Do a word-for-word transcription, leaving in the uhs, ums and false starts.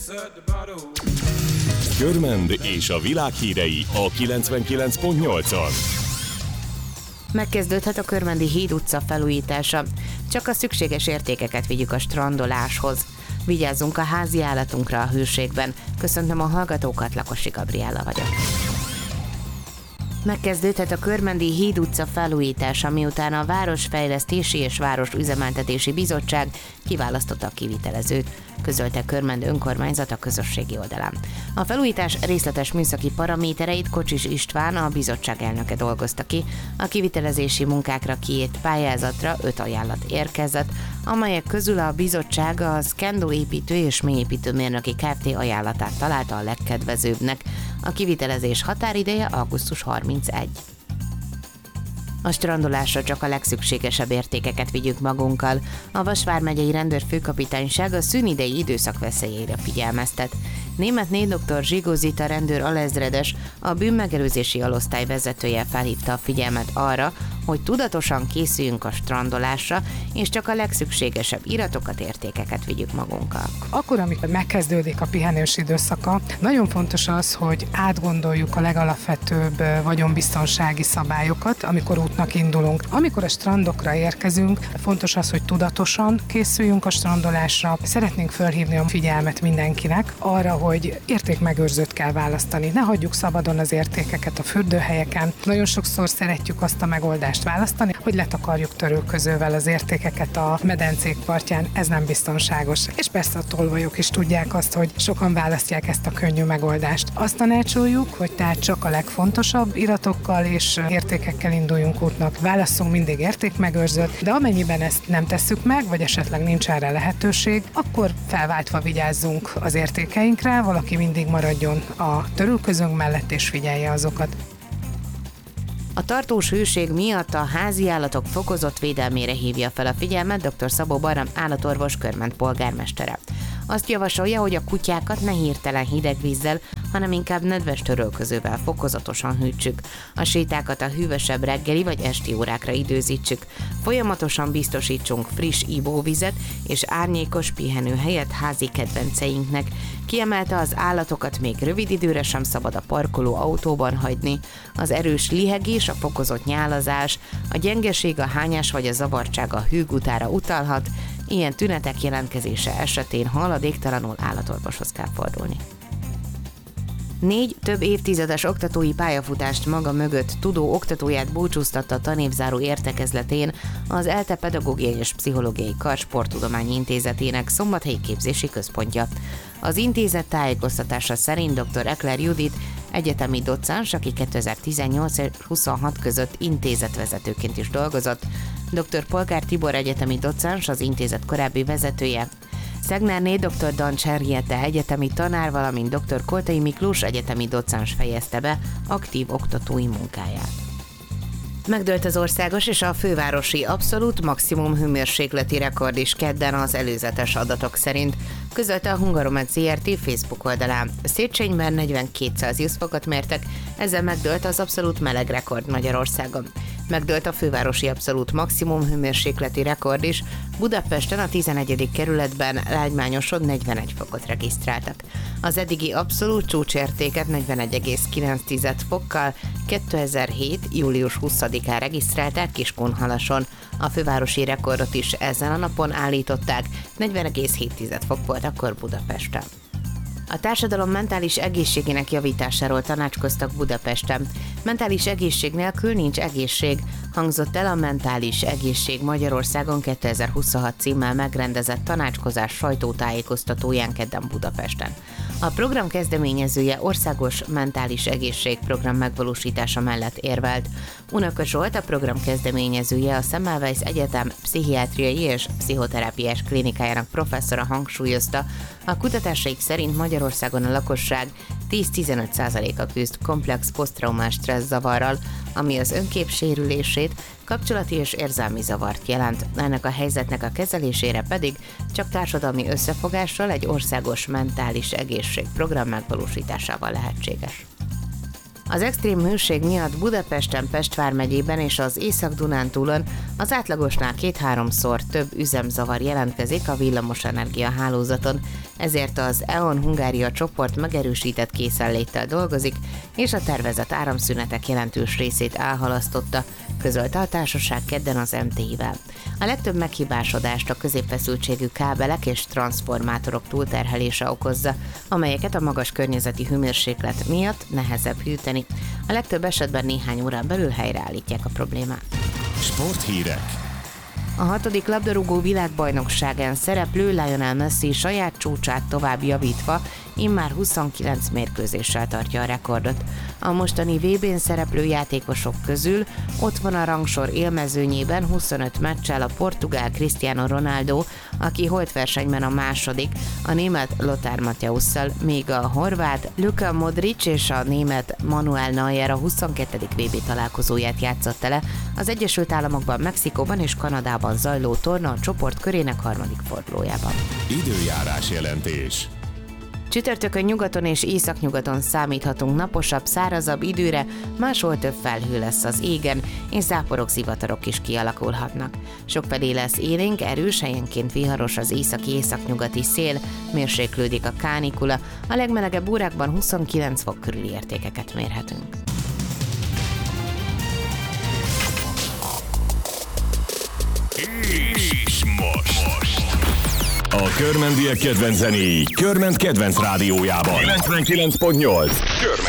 Körmend és a világ hírei a kilencvenkilenc pont nyolcon. Megkezdődhet a Körmendi Híd utca felújítása. Csak a szükséges értékeket vigyük a strandoláshoz. Vigyázzunk a házi állatunkra a hűségben. Köszöntöm a hallgatókat, Lakosi Gabriella vagyok. Megkezdődhet a Körmendi Híd utca felújítása, miután a Városfejlesztési és Városüzemeltetési Bizottság kiválasztotta a kivitelezőt, közölte Körmend önkormányzat a közösségi oldalán. A felújítás részletes műszaki paramétereit Kocsis István, a bizottság elnöke dolgozta ki. A kivitelezési munkákra kiírt pályázatra öt ajánlat érkezett, amelyek közül a bizottság a Skendo építő és mélyépítőmérnöki Kft. Ajánlatát találta a legkedvezőbbnek. A kivitelezés határideje augusztus harmincegy. A strandolásra csak a legszükségesebb értékeket vigyük magunkkal. A Vas vármegyei rendőrfőkapitányság a szünidei időszak veszélyére figyelmeztet. Németné dr. Zsigó Zita rendőr alezredes, a bűnmegelőzési alosztály vezetője felhívta a figyelmet arra, hogy tudatosan készüljünk a strandolásra, és csak a legszükségesebb iratokat, értékeket vigyük magunkkal. Akkor, amikor megkezdődik a pihenős időszaka, nagyon fontos az, hogy átgondoljuk a legalapvetőbb vagyonbiztonsági szabályokat, amikor útnak indulunk. Amikor a strandokra érkezünk, fontos az, hogy tudatosan készüljünk a strandolásra. Szeretnénk felhívni a figyelmet mindenkinek arra, hogy értékmegőrzőt kell választani. Ne hagyjuk szabadon az értékeket a fürdőhelyeken. Nagyon sokszor szeretjük azt a megoldást választani, hogy letakarjuk törölközővel az értékeket a medencék partján. Ez nem biztonságos. És persze a tolvajok is tudják azt, hogy sokan választják ezt a könnyű megoldást. Azt tanácsoljuk, hogy tehát csak a legfontosabb iratokkal és értékekkel induljunk útnak. Válasszunk mindig értékmegőrzőt, de amennyiben ezt nem tesszük meg, vagy esetleg nincs erre lehetőség, akkor felváltva vigyázzunk az értékeinkre, valaki mindig maradjon a törülközőnk mellett és figyelje azokat. A tartós hőség miatt a házi állatok fokozott védelmére hívja fel a figyelmet dr. Szabó Barram állatorvos Körmend polgármestere. Azt javasolja, hogy a kutyákat ne hirtelen hideg vízzel, hanem inkább nedves törölközővel fokozatosan hűtsük. A sétákat a hűvösebb reggeli vagy esti órákra időzítsük. Folyamatosan biztosítsunk friss ivóvizet és árnyékos pihenőhelyet házi kedvenceinknek. Kiemelte, az állatokat még rövid időre sem szabad a parkoló autóban hagyni. Az erős lihegés, a fokozott nyálazás, a gyengeség, a hányás vagy a zavartság a hőgutára utalhat. Ilyen tünetek jelentkezése esetén haladéktalanul állatorvoshoz kell fordulni. Négy több évtizedes oktatói pályafutást maga mögött tudó oktatóját búcsúztatta a tanévzáró értekezletén az ELTE Pedagógiai és Pszichológiai Kar Sporttudományi Intézetének Szombathelyi Képzési Központja. Az intézet tájékoztatása szerint dr. Ekler Judit egyetemi docens, aki kétezer-tizennyolc és huszonhat között intézetvezetőként is dolgozott, dr. Polgár Tibor egyetemi docens, az intézet korábbi vezetője, Szegnerné dr. Dancs Henriette egyetemi tanár, valamint dr. Koltai Miklós egyetemi docens fejezte be aktív oktatói munkáját. Megdőlt az országos és a fővárosi abszolút maximum hőmérsékleti rekord is kedden az előzetes adatok szerint, közölte a Hungaromed Zrt. Facebook oldalán. Széchenyben negyvenkét Celsius fokot mértek, ezzel megdőlt az abszolút meleg rekord Magyarországon. Megdőlt a fővárosi abszolút maximum hőmérsékleti rekord is, Budapesten a tizenegyedik kerületben lágymányoson negyvenegy fokot regisztráltak. Az eddigi abszolút csúcsértéket negyvenegy egész kilenc fokkal kétezer-hét. július huszadikán regisztrálták Kiskunhalason. A fővárosi rekordot is ezen a napon állították, negyven egész hét fok volt akkor Budapesten. A társadalom mentális egészségének javításáról tanácskoztak Budapesten. Mentális egészség nélkül nincs egészség, hangzott el a Mentális Egészség Magyarországon kétezer-huszonhat címmel megrendezett tanácskozás sajtótájékoztatóján kedden Budapesten. A program kezdeményezője országos mentális egészségprogram megvalósítása mellett érvelt. Unaka Zsolt, a program kezdeményezője, a Semmelweis Egyetem pszichiátriai és pszichoterápiás klinikájának professzora hangsúlyozta, a kutatásaik szerint Magyarországon a lakosság tíz-tizenöt százaléka küzd komplex posztraumás stressz zavarral, ami az önkép sérülését, kapcsolati és érzelmi zavart jelent. Ennek a helyzetnek a kezelésére pedig csak társadalmi összefogással, egy országos mentális egészségprogram megvalósításával lehetséges. Az extrém hőség miatt Budapesten, Pest vármegyében és az Észak-Dunántúlon az átlagosnál két-háromszor több üzemzavar jelentkezik a villamosenergia hálózaton, ezért az é o en Hungária csoport megerősített készenléttel dolgozik, és a tervezett áramszünetek jelentős részét elhalasztotta, közölte a társaság kedden az em té i-vel. A legtöbb meghibásodást a középfeszültségű kábelek és transformátorok túlterhelése okozza, amelyeket a magas környezeti hőmérséklet miatt nehezebb hűteni. A legtöbb esetben néhány órán belül helyreállítják a problémát. Sporthírek. A hatodik labdarúgó világbajnokságán szereplő Lionel Messi saját csúcsát tovább javítva immár huszonkilenc mérkőzéssel tartja a rekordot. A mostani vé bén szereplő játékosok közül ott van a rangsor élmezőnyében huszonöt meccsel a portugál Cristiano Ronaldo, aki holtversenyben a második, a német Lothar Matthäusszal, míg a horvát Luka Modric és a német Manuel Neuer a huszonkettedik vé bé találkozóját játszotta le az Egyesült Államokban, Mexikóban és Kanadában zajló torna a csoport körének harmadik fordulójában. Időjárás jelentés. Csütörtökön nyugaton és északnyugaton számíthatunk naposabb, szárazabb időre, máshol több felhő lesz az égen, és záporok, zivatarok is kialakulhatnak. Sokfelé lesz élénk, erős, helyenként viharos az északi-északnyugati szél, mérséklődik a kánikula, a legmelegebb órákban huszonkilenc fok körüli értékeket mérhetünk. És most. A körmendiek kedvenc zenéi Körment kedvenc rádiójában. kilencvenkilenc pont nyolc. Körment.